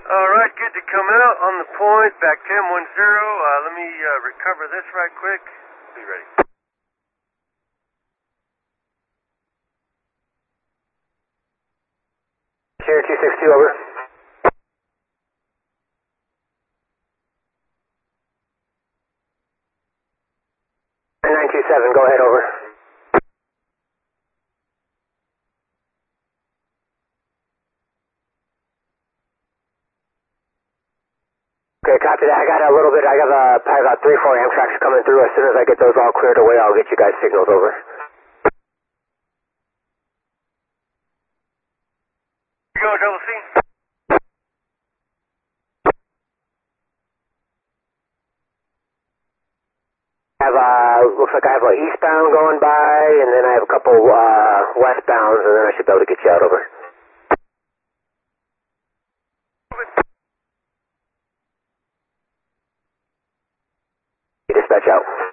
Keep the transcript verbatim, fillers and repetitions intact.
All right, good to come out on the point, back ten one zero. Uh, let me uh, recover this right quick. Be ready. Sierra two six two, over. nine two seven, go ahead, over. Okay, copy that. I got a little bit, I got uh, probably about three, four Amtrak's coming through. As soon as I get those all cleared away, I'll get you guys signals over. You go, double C. I have, uh, looks like I have a eastbound going by, and then I have a couple, uh, westbounds, and then I should be able to get you out over. Dispatch out.